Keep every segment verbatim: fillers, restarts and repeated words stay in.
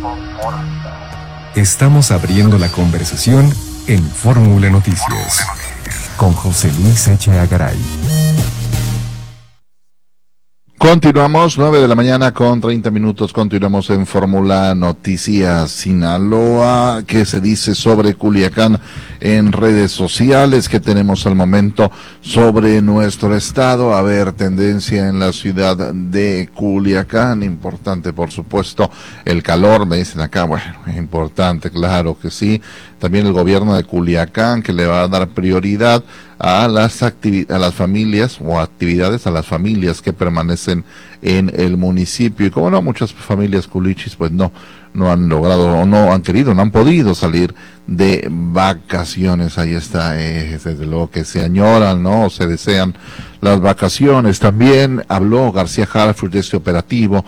Estamos abriendo la conversación en Fórmula Noticias con José Luis Echeagaray. Continuamos, nueve de la mañana con treinta minutos, continuamos en Fórmula Noticias. Sinaloa, ¿qué se dice sobre Culiacán en redes sociales? ¿Qué tenemos al momento sobre nuestro estado? A ver, tendencia en la ciudad de Culiacán, importante por supuesto, el calor, me dicen acá, bueno, importante, claro que sí. También el gobierno de Culiacán, que le va a dar prioridad a las activi- a las familias o actividades a las familias que permanecen en el municipio. Y como no, muchas familias culichis pues no, no han logrado o no han querido, no han podido salir de vacaciones. Ahí está, eh, desde luego que se añoran, ¿no? O se desean las vacaciones. También habló García Harfuch de este operativo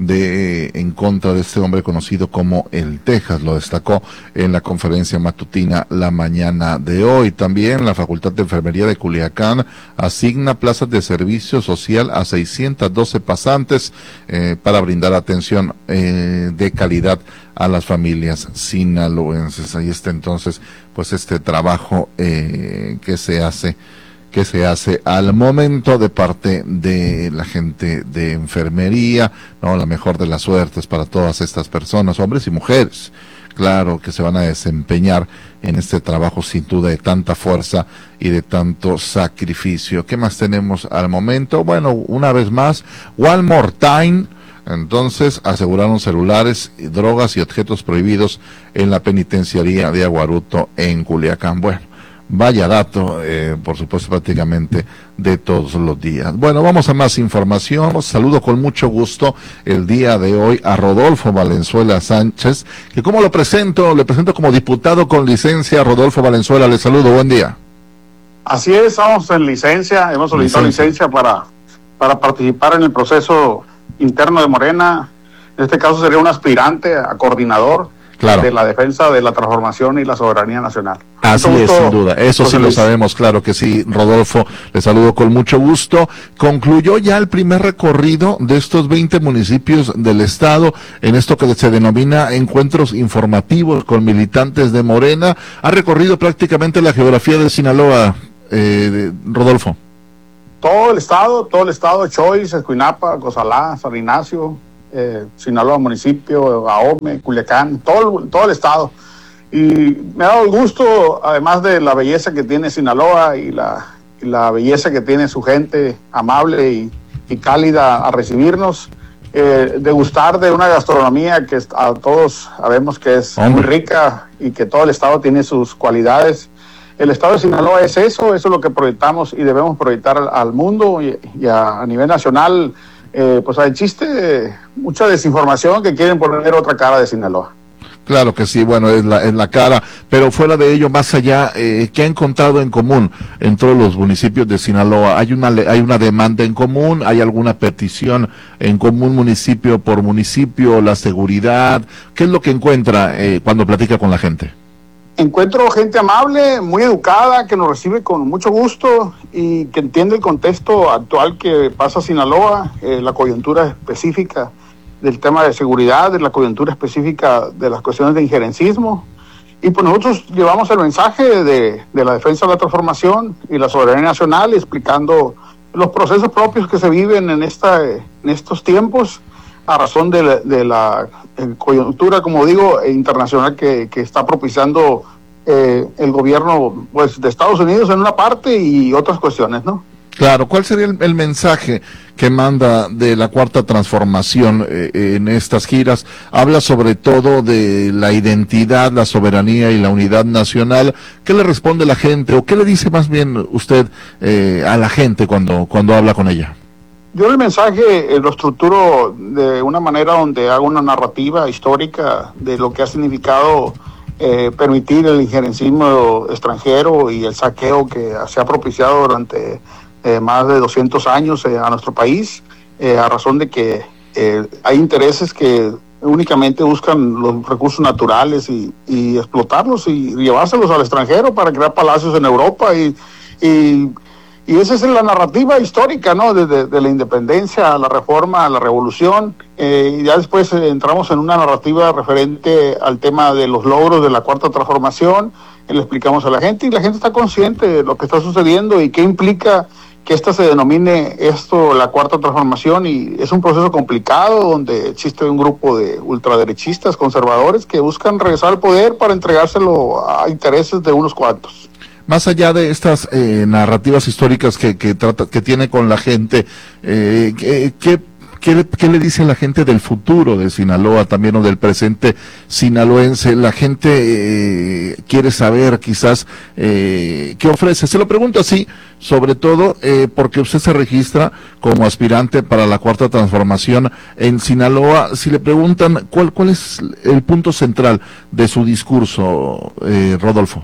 de en contra de este hombre conocido como el Texas, lo destacó en la conferencia matutina la mañana de hoy. También la Facultad de Enfermería de Culiacán asigna plazas de servicio social a seiscientos doce pasantes eh, para brindar atención eh, de calidad a las familias sinaloenses. Ahí está entonces pues este trabajo eh, que se hace que se hace al momento de parte de la gente de enfermería, no, la mejor de las suertes para todas estas personas, hombres y mujeres, claro, que se van a desempeñar en este trabajo sin duda de tanta fuerza y de tanto sacrificio. ¿Qué más tenemos al momento? Bueno, una vez más, one more time. Entonces aseguraron celulares, drogas y objetos prohibidos en la penitenciaría de Aguaruto en Culiacán. Bueno, vaya dato, eh, por supuesto, prácticamente de todos los días. Bueno, vamos a más información. Saludo con mucho gusto el día de hoy a Rodolfo Valenzuela Sánchez, que como lo presento, le presento como diputado con licencia. Rodolfo Valenzuela, le saludo, buen día. Así es, estamos en licencia, hemos solicitado licencia, licencia para, para participar en el proceso interno de Morena. En este caso sería un aspirante a coordinador. Claro. De la defensa de la transformación y la soberanía nacional. Así es, sin duda, eso sí lo sabemos, claro que sí. Rodolfo, le saludo con mucho gusto. Concluyó ya el primer recorrido de estos veinte municipios del estado en esto que se denomina encuentros informativos con militantes de Morena. Ha recorrido prácticamente la geografía de Sinaloa, eh, Rodolfo. Todo el estado, todo el estado, Choix, Escuinapa, Cozalá, San Ignacio, Eh, Sinaloa municipio, Ahome, Culiacán, todo, todo el estado. Y me ha dado el gusto, además de la belleza que tiene Sinaloa y la, y la belleza que tiene su gente amable y, y cálida a recibirnos, eh, degustar de una gastronomía que a todos sabemos que es muy rica y que todo el estado tiene sus cualidades. El estado de Sinaloa es eso, eso es lo que proyectamos y debemos proyectar al, al mundo y, y a, a nivel nacional. Eh, pues existe mucha desinformación que quieren poner otra cara de Sinaloa. Claro que sí, bueno, es la, es la cara, pero fuera de ello, más allá, eh, ¿qué ha encontrado en común en todos los municipios de Sinaloa? ¿Hay una, hay una demanda en común? ¿Hay alguna petición en común municipio por municipio? ¿La seguridad? ¿Qué es lo que encuentra eh, cuando platica con la gente? Encuentro gente amable, muy educada, que nos recibe con mucho gusto y que entiende el contexto actual que pasa Sinaloa, eh, la coyuntura específica del tema de seguridad, de la coyuntura específica de las cuestiones de injerencismo. Y pues nosotros llevamos el mensaje de, de la defensa de la transformación y la soberanía nacional, explicando los procesos propios que se viven en, esta, en estos tiempos, a razón de la, de la eh, coyuntura, como digo, internacional que, que está propiciando eh, el gobierno pues de Estados Unidos en una parte y otras cuestiones, ¿no? Claro, ¿cuál sería el, el mensaje que manda de la Cuarta Transformación eh, en estas giras? Habla sobre todo de la identidad, la soberanía y la unidad nacional. ¿Qué le responde la gente o qué le dice más bien usted eh, a la gente cuando, cuando habla con ella? Yo el mensaje eh, lo estructuro de una manera donde hago una narrativa histórica de lo que ha significado eh, permitir el injerencismo extranjero y el saqueo que se ha propiciado durante eh, más de doscientos años eh, a nuestro país, eh, a razón de que eh, hay intereses que únicamente buscan los recursos naturales y, y explotarlos y llevárselos al extranjero para crear palacios en Europa y, y Y esa es la narrativa histórica, ¿no? Desde de la independencia a la reforma, a la revolución, eh, y ya después eh, entramos en una narrativa referente al tema de los logros de la Cuarta Transformación, y le explicamos a la gente, y la gente está consciente de lo que está sucediendo y qué implica que esta se denomine esto la Cuarta Transformación, y es un proceso complicado donde existe un grupo de ultraderechistas conservadores que buscan regresar al poder para entregárselo a intereses de unos cuantos. Más allá de estas eh, narrativas históricas que que trata que tiene con la gente, eh, ¿qué, qué, qué, ¿qué le dice a la gente del futuro de Sinaloa también o del presente sinaloense? La gente eh, quiere saber quizás eh, qué ofrece. Se lo pregunto así, sobre todo eh, porque usted se registra como aspirante para la Cuarta Transformación en Sinaloa. Si le preguntan cuál cuál es el punto central de su discurso, eh, Rodolfo.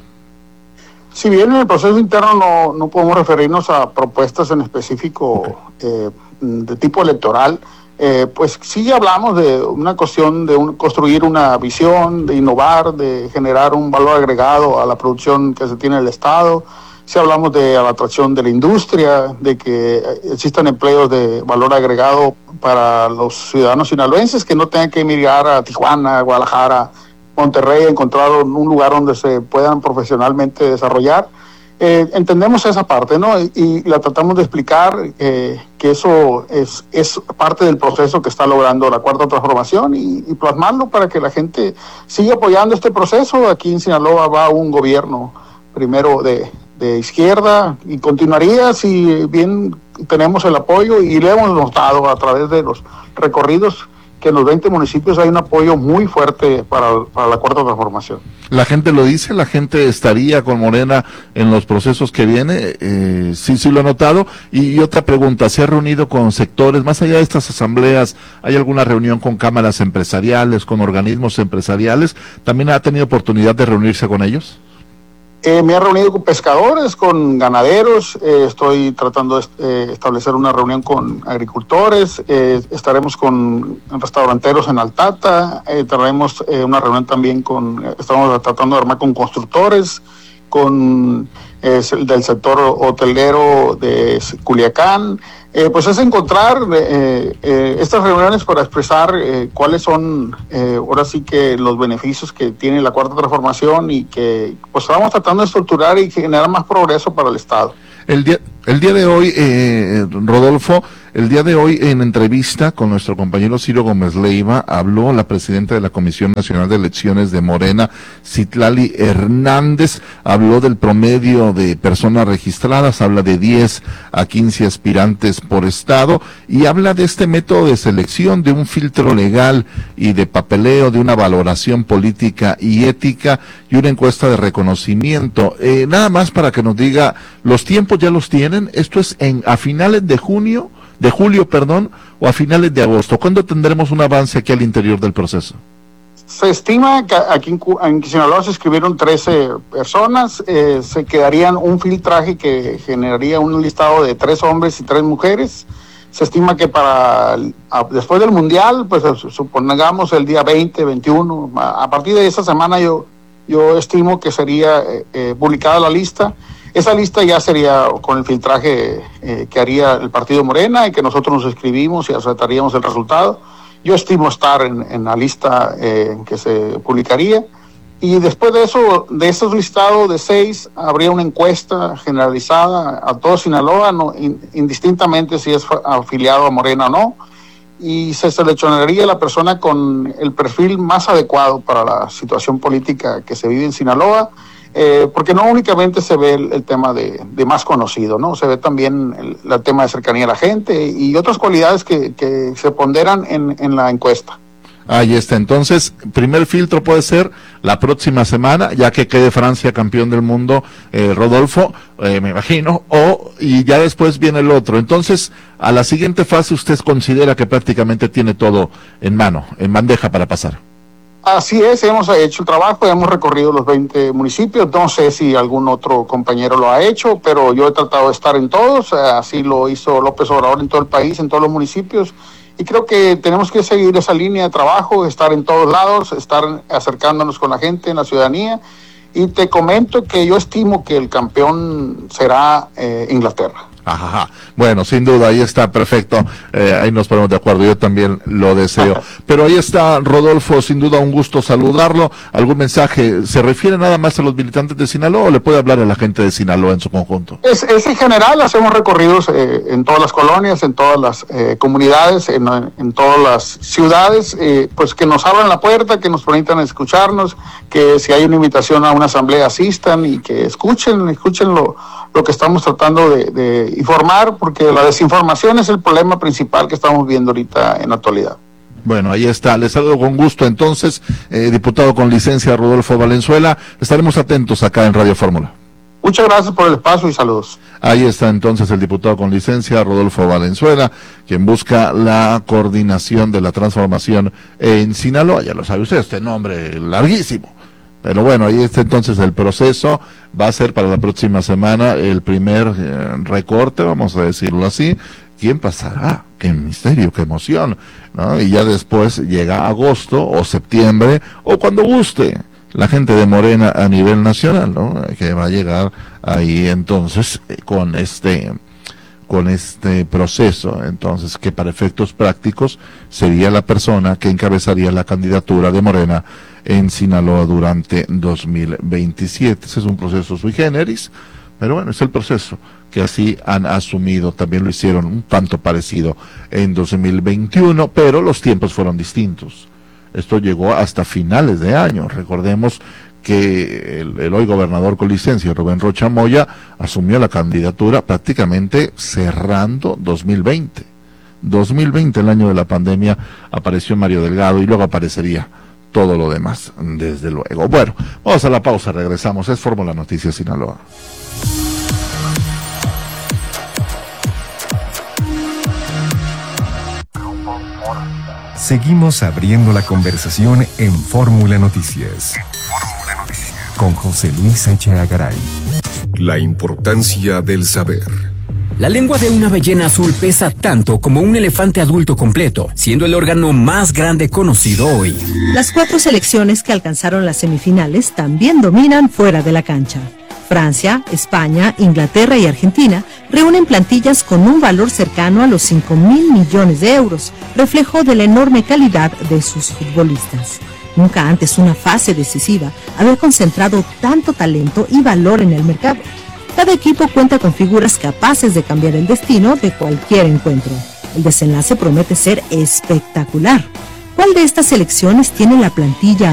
Si bien en el proceso interno no, no podemos referirnos a propuestas en específico eh, de tipo electoral, eh, pues sí hablamos de una cuestión de un, construir una visión, de innovar, de generar un valor agregado a la producción que se tiene en el Estado. Sí hablamos de la atracción de la industria, de que existan empleos de valor agregado para los ciudadanos sinaloenses que no tengan que emigrar a Tijuana, Guadalajara, Monterrey, encontrar un lugar donde se puedan profesionalmente desarrollar. Eh, entendemos esa parte, ¿no? Y, y la tratamos de explicar eh, que eso es, es parte del proceso que está logrando la Cuarta Transformación y, y plasmarlo para que la gente siga apoyando este proceso. Aquí en Sinaloa va un gobierno primero de, de izquierda y continuaría si bien tenemos el apoyo, y le hemos notado a través de los recorridos que en los veinte municipios hay un apoyo muy fuerte para, para la Cuarta Transformación. La gente lo dice, la gente estaría con Morena en los procesos que viene, eh, sí, sí lo he notado. Y, y otra pregunta, ¿se ha reunido con sectores, más allá de estas asambleas, hay alguna reunión con cámaras empresariales, con organismos empresariales? ¿También ha tenido oportunidad de reunirse con ellos? Eh, me he reunido con pescadores, con ganaderos, eh, estoy tratando de eh, establecer una reunión con agricultores, eh, estaremos con restauranteros en Altata, eh, tendremos eh, una reunión también con, estamos tratando de armar con constructores, con eh, del sector hotelero de Culiacán. Eh, pues es encontrar eh, eh, estas reuniones para expresar eh, cuáles son eh, ahora sí que los beneficios que tiene la Cuarta Transformación, y que pues estamos tratando de estructurar y generar más progreso para el Estado. El día, el día de hoy, eh, Rodolfo, el día de hoy en entrevista con nuestro compañero Ciro Gómez Leiva, habló la presidenta de la Comisión Nacional de Elecciones de Morena, Citlali Hernández, habló del promedio de personas registradas, habla de diez a quince aspirantes por estado, y habla de este método de selección, de un filtro legal y de papeleo, de una valoración política y ética y una encuesta de reconocimiento. Eh, nada más para que nos diga, los tiempos ya los tienen, esto es en a finales de junio, de julio, perdón, o a finales de agosto. ¿Cuándo tendremos un avance aquí al interior del proceso? Se estima que aquí en, en Sinaloa se inscribieron trece personas, eh, se quedarían un filtraje que generaría un listado de tres hombres y tres mujeres. Se estima que para a, después del Mundial, pues supongamos el día veinte, veintiuno, a, a partir de esa semana yo, yo estimo que sería eh, eh, publicada la lista. Esa lista ya sería con el filtraje eh, que haría el Partido Morena, y que nosotros nos inscribimos y aceptaríamos el resultado. Yo estimo estar en, en la lista eh, que se publicaría, y después de eso, de esos listados de seis, habría una encuesta generalizada a todo Sinaloa, no, indistintamente si es afiliado a Morena o no, y se seleccionaría la persona con el perfil más adecuado para la situación política que se vive en Sinaloa. Eh, porque no únicamente se ve el, el tema de, de más conocido, ¿no? Se ve también el, el tema de cercanía a la gente y otras cualidades que, que se ponderan en, en la encuesta. Ahí está, entonces, primer filtro puede ser la próxima semana, ya que quede Francia campeón del mundo, eh, Rodolfo, eh, me imagino, o y ya después viene el otro. Entonces, a la siguiente fase usted considera que prácticamente tiene todo en mano, en bandeja para pasar. Así es, hemos hecho el trabajo, hemos recorrido los veinte municipios, no sé si algún otro compañero lo ha hecho, pero yo he tratado de estar en todos, así lo hizo López Obrador en todo el país, en todos los municipios, y creo que tenemos que seguir esa línea de trabajo, estar en todos lados, estar acercándonos con la gente, en la ciudadanía, y te comento que yo estimo que el campeón será eh, Inglaterra. Ajá, bueno, sin duda, ahí está, perfecto, eh, ahí nos ponemos de acuerdo, yo también lo deseo. Pero ahí está, Rodolfo, sin duda un gusto saludarlo. ¿Algún mensaje? ¿Se refiere nada más a los militantes de Sinaloa o le puede hablar a la gente de Sinaloa en su conjunto? Es, es en general, hacemos recorridos eh, en todas las colonias, en todas las eh, comunidades, en, en todas las ciudades, eh, pues que nos abran la puerta, que nos permitan escucharnos, que si hay una invitación a una asamblea asistan y que escuchen, escuchen lo, lo que estamos tratando de, de informar, porque la desinformación es el problema principal que estamos viendo ahorita en la actualidad. Bueno, ahí está, les saludo con gusto entonces, eh, diputado con licencia Rodolfo Valenzuela, estaremos atentos acá en Radio Fórmula. Muchas gracias por el espacio y saludos. Ahí está entonces el diputado con licencia Rodolfo Valenzuela, quien busca la coordinación de la transformación en Sinaloa. Ya lo sabe usted, este nombre larguísimo. Pero bueno, ahí está entonces el proceso, va a ser para la próxima semana el primer eh, recorte, vamos a decirlo así. ¿Quién pasará? ¡Qué misterio, qué emoción! ¿No? Y ya después llega agosto o septiembre, o cuando guste, la gente de Morena a nivel nacional, ¿no? Que va a llegar ahí entonces eh, con este... con este proceso, entonces, que para efectos prácticos sería la persona que encabezaría la candidatura de Morena en Sinaloa durante dos mil veintisiete. Ese es un proceso sui generis, pero bueno, es el proceso que así han asumido, también lo hicieron un tanto parecido en dos mil veintiuno, pero los tiempos fueron distintos. Esto llegó hasta finales de año, recordemos que el, el hoy gobernador con licencia, Rubén Rocha Moya, asumió la candidatura prácticamente cerrando dos mil veinte. dos mil veinte, el año de la pandemia, apareció Mario Delgado y luego aparecería todo lo demás, desde luego. Bueno, vamos a la pausa, regresamos. Es Fórmula Noticias Sinaloa. Seguimos abriendo la conversación en Fórmula Noticias. Con José Luis Sánchez Agaray. La importancia del saber. La lengua de una ballena azul pesa tanto como un elefante adulto completo, siendo el órgano más grande conocido hoy. Las cuatro selecciones que alcanzaron las semifinales también dominan fuera de la cancha. Francia, España, Inglaterra y Argentina reúnen plantillas con un valor cercano a los cinco mil millones de euros, reflejo de la enorme calidad de sus futbolistas. Nunca antes una fase decisiva había concentrado tanto talento y valor en el mercado. Cada equipo cuenta con figuras capaces de cambiar el destino de cualquier encuentro. El desenlace promete ser espectacular. ¿Cuál de estas selecciones tiene la plantilla